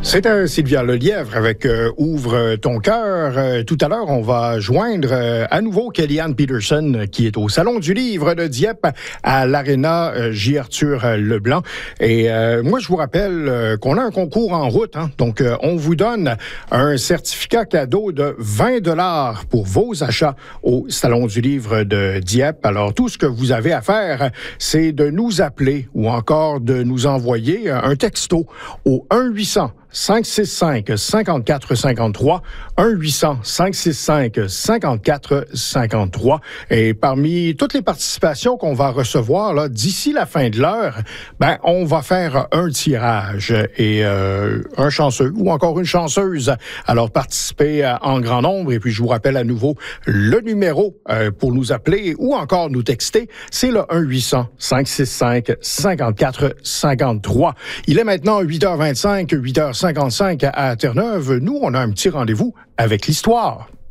C'était Sylvia Lelièvre avec Ouvre ton cœur. Tout à l'heure, on va joindre à nouveau Kellyanne Peterson qui est au Salon du Livre de Dieppe à l'Aréna J. Arthur Leblanc. Et moi, je vous rappelle qu'on a un concours en route. Donc, on vous donne un certificat cadeau de 20 $ pour vos achats au Salon du Livre de Dieppe. Alors, tout ce que vous avez à faire, c'est de nous appeler ou encore de nous envoyer un texto au 1-800-565-5453, 1-800-565-5453. Et parmi toutes les participations qu'on va recevoir là, d'ici la fin de l'heure, on va faire un tirage et un chanceux ou encore une chanceuse. Alors, participez en grand nombre. Et puis, je vous rappelle à nouveau le numéro pour nous appeler ou encore nous texter. C'est le 1-800-565-5453. Il est maintenant 8h25, 8h55 à Terre-Neuve. Nous, on a un petit rendez-vous avec l'histoire.